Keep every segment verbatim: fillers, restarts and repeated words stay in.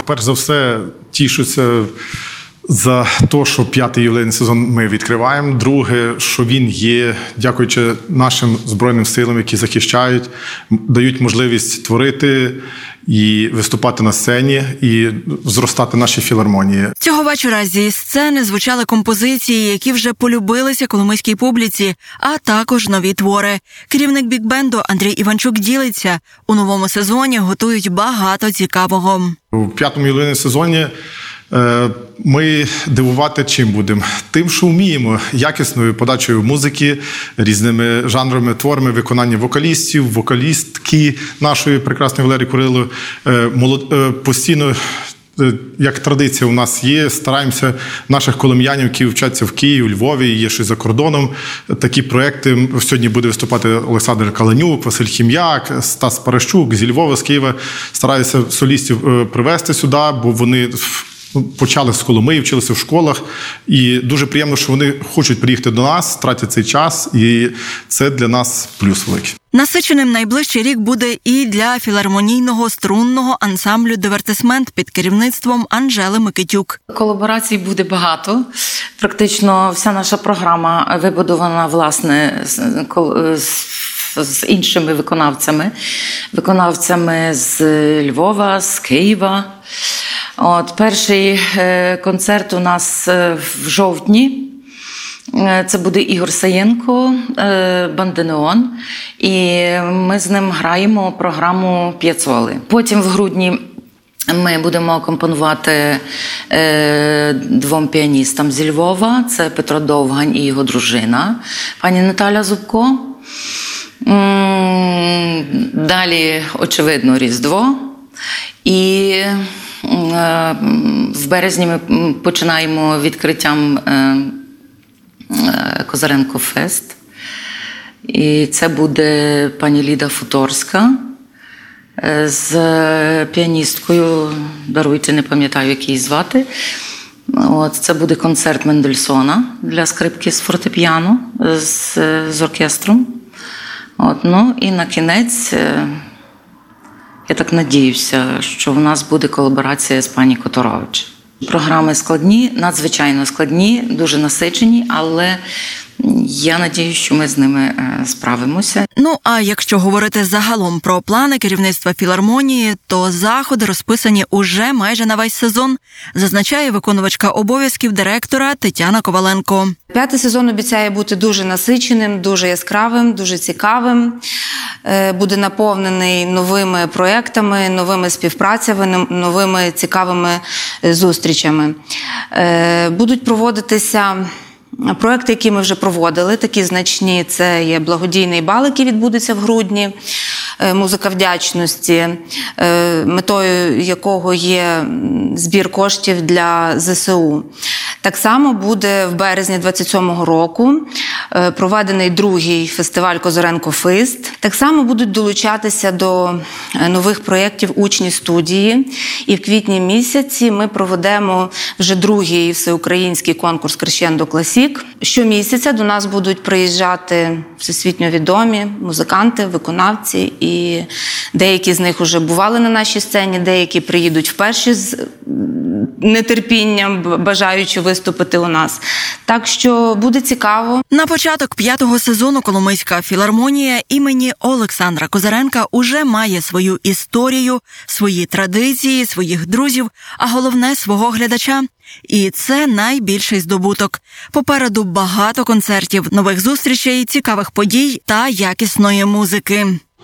перш за все, тішуся за те, що п'ятий ювілейний сезон ми відкриваємо. Друге, що він є, дякуючи нашим Збройним силам, які захищають, дають можливість творити і виступати на сцені, і зростати наші філармонії. Цього вечора зі сцени звучали композиції, які вже полюбилися коломийській публіці, а також нові твори. Керівник бік-бенду Андрій Іванчук ділиться, у новому сезоні готують багато цікавого. У п'ятому ювілейному сезоні ми дивувати чим будемо? Тим, що вміємо, якісною подачею музики, різними жанрами, творами, виконання вокалістів, вокалістки нашої прекрасної Валерії Курило. Постійно, як традиція у нас є, стараємося наших коломиянів, які вчаться в Києві, у Львові, є щось за кордоном. Такі проекти. Сьогодні буде виступати Олександр Каленюк, Василь Хім'як, Стас Паращук зі Львова, з Києва. Стараюся солістів привезти сюди, бо вони почали з Коломиї, вчилися в школах, і дуже приємно, що вони хочуть приїхати до нас, тратять цей час, і це для нас плюс великий. Насиченим найближчий рік буде і для філармонійного струнного ансамблю «Дивертисмент» під керівництвом Анжели Микитюк. Колаборацій буде багато. Практично вся наша програма вибудована, власне, з іншими виконавцями. Виконавцями з Львова, з Києва. От, перший концерт у нас в жовтні. Це буде Ігор Саєнко, банденеон. І ми з ним граємо програму «П'єцоли». Потім в грудні ми будемо акомпонувати двом піаністам зі Львова. Це Петро Довгань і його дружина, пані Наталя Зубко. Далі, очевидно, Різдво. І в березні ми починаємо відкриттям Козаренко Фест. І це буде пані Ліда Футорська з піаністкою, даруйте, не пам'ятаю, як її звати. От, це буде концерт Мендельсона для скрипки з фортепіано, з, з оркестром. От, ну і на кінець, я так надіюся, що в нас буде колаборація з пані Которович. Програми складні, надзвичайно складні, дуже насичені, але я надіюся, що ми з ними справимося. Ну, а якщо говорити загалом про плани керівництва філармонії, то заходи розписані уже майже на весь сезон, зазначає виконувачка обов'язків директора Тетяна Коваленко. П'ятий сезон обіцяє бути дуже насиченим, дуже яскравим, дуже цікавим. Буде наповнений новими проєктами, новими співпрацями, новими цікавими зустрічами. Будуть проводитися проекти, які ми вже проводили, такі значні, це є благодійний бал, який відбудеться в грудні, музика вдячності, метою якого є збір коштів для зе се у. Так само буде в березні двадцять сьомого року проведений другий фестиваль «Козаренко Фест». Так само будуть долучатися до нових проєктів учні студії. І в квітні місяці ми проведемо вже другий всеукраїнський конкурс «Крещендо Класік». Щомісяця до нас будуть приїжджати всесвітньо відомі музиканти, виконавці, і деякі з них вже бували на нашій сцені, деякі приїдуть вперше з нетерпінням, бажаючи виступити у нас. Так що буде цікаво. На початок п'ятого сезону Коломийська філармонія імені Олександра Козаренка уже має свою історію, свої традиції, своїх друзів, а головне – свого глядача. І це найбільший здобуток. Попереду багато концертів, нових зустрічей, цікавих подій та якісної музики.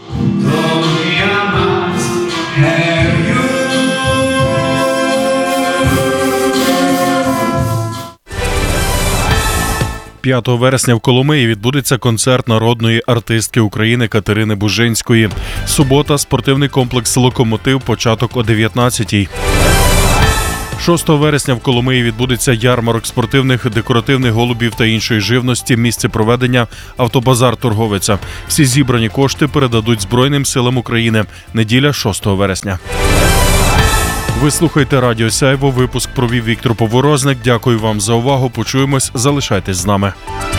п'ятого вересня в Коломиї відбудеться концерт народної артистки України Катерини Бужинської. Субота – спортивний комплекс «Локомотив», початок о дев'ятнадцятій. шостого вересня в Коломиї відбудеться ярмарок спортивних, декоративних голубів та іншої живності. Місце проведення – автобазар «Торговиця». Всі зібрані кошти передадуть Збройним силам України. Неділя шостого вересня. Ви слухаєте Радіо Сяйво. Випуск провів Віктор Поворозник. Дякую вам за увагу. Почуємось. Залишайтесь з нами.